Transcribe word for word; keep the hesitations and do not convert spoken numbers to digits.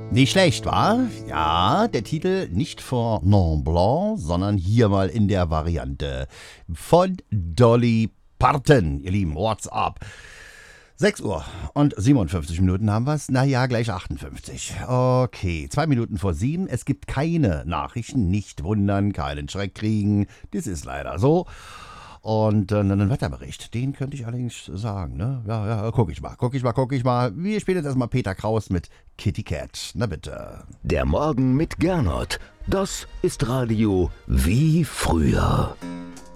Nicht schlecht, wa? Ja, der Titel nicht vor Mont Blanc, sondern hier mal in der Variante von Dolly Parton. Ihr Lieben, what's up? sechs Uhr und siebenundfünfzig Minuten haben wir es. Naja, gleich achtundfünfzig. Okay, zwei Minuten vor sieben. Es gibt keine Nachrichten. Nicht wundern, keinen Schreck kriegen. Das ist leider so. Und äh, einen Wetterbericht, den könnte ich allerdings sagen, ne? Ja, ja, guck ich mal, guck ich mal, guck ich mal. Wir spielen jetzt erstmal Peter Kraus mit Kitty Cat. Na bitte. Der Morgen mit Gernot. Das ist Radio wie früher.